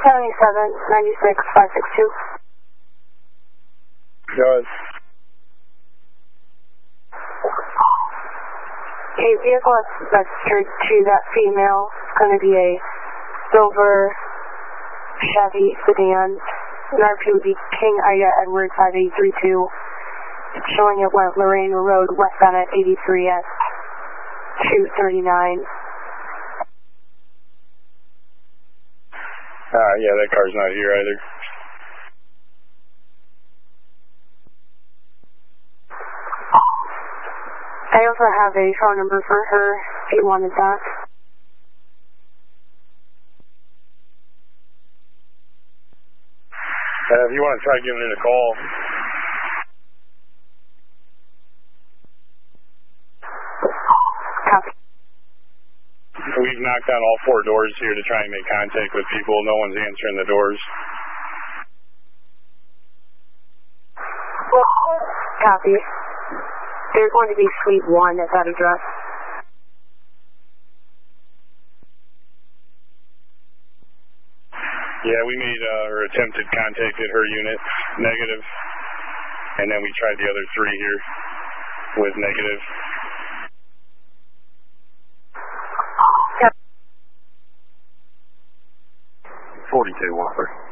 797-96-562. Go ahead. A vehicle that's registered to that female is going to be a silver Chevy sedan. NRP would be King Ida Edward 5832. It's showing it went Lorraine Road westbound at 83 at 239. Yeah, that car's not here either. I also have a phone number for her if you wanted that. If you want to try giving it a call. Copy. We've knocked on all 4 doors here to try and make contact with people. No one's answering the doors. Copy. There's going to be Suite 1 at that address. Yeah, we made or attempted contact at her unit, negative. And then we tried the other 3 here with negative. Yep. 42, Walker.